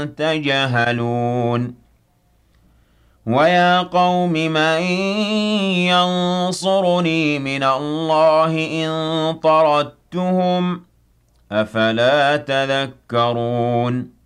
تَجْهَلُونَ وَيَا قَوْمِ مَن يَنصُرُنِي مِنَ اللَّهِ إِن طَرَدتُّهُمْ ۚ أَفَلَا تَذَكَّرُونَ